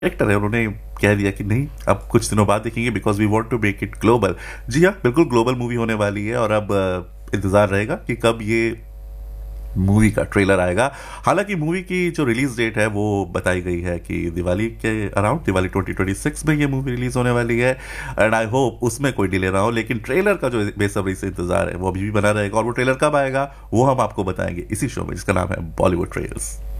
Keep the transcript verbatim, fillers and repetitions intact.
Director है, उन्होंने कह दिया कि नहीं, अब कुछ दिनों बाद देखेंगे because we want to make it global. जी हाँ, बिल्कुल ग्लोबल मूवी होने वाली है और अब अ, इंतजार रहेगा कि कब ये मूवी का ट्रेलर आएगा। हालांकि मूवी की जो रिलीज डेट है वो बताई गई है कि दिवाली के around, Diwali twenty twenty six में ये मूवी रिलीज होने वाली है। एंड आई होप उसमें कोई डिले ना हो, लेकिन ट्रेलर का जो बेसब्री से इंतजार है वो अभी भी बना रहेगा। और वो ट्रेलर कब आएगा वो हम आपको बताएंगे इसी शो में, जिसका नाम है बॉलीवुड ट्रेलर्स।